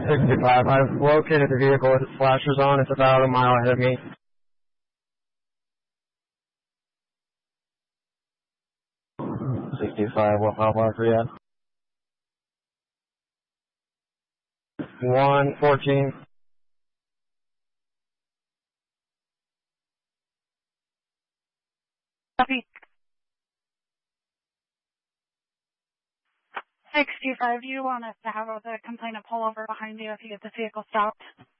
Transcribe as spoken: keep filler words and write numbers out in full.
sixty-five. I've located the vehicle with its flashers on. It's about a mile ahead of me. sixty-five, what mile mark are you at? one fourteen. Copy. sixty-five, do you want us to have the complainant pull over behind you if you get the vehicle stopped?